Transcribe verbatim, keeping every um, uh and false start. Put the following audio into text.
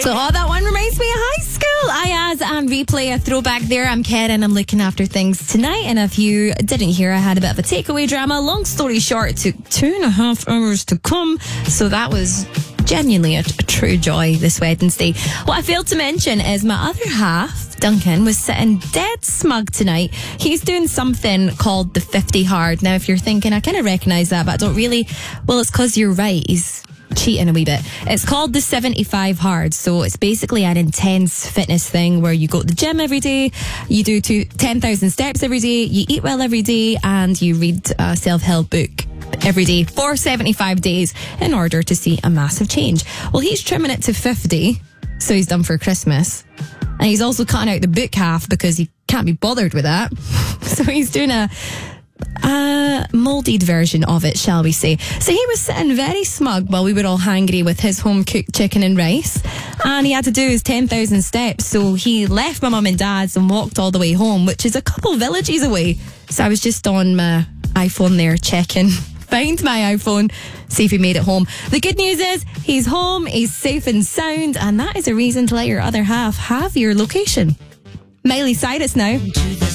So oh, that one reminds me of high school. Ayaz and Replay, a throwback there. I'm Karen, I'm looking after things tonight. And if you didn't hear, I had a bit of a takeaway drama. Long story short, it took two and a half hours to come. So that was genuinely a, a true joy this Wednesday. What I failed to mention is my other half, Duncan, was sitting dead smug tonight. He's doing something called the fifty hard. Now, if you're thinking, I kind of recognise that, but I don't really. Well, it's because you're right. He's cheating a wee bit. It's called the seventy-five hard. So it's basically an intense fitness thing where you go to the gym every day, you do two, ten thousand steps every day, you eat well every day, and you read a self-help book every day for seventy-five days in order to see a massive change. Well, he's trimming it to fifty, so he's done for Christmas. And he's also cutting out the book half because he can't be bothered with that. So he's doing a a moulded version of it, shall we say. So he was sitting very smug while we were all hangry with his home cooked chicken and rice, and he had to do his ten thousand steps. So he left my mum and dad's and walked all the way home, which is a couple villages away. So I was just on my iPhone there checking, find my iPhone, see if he made it home. The good news is he's home, he's safe and sound, and that is a reason to let your other half have your location. Miley Cyrus now.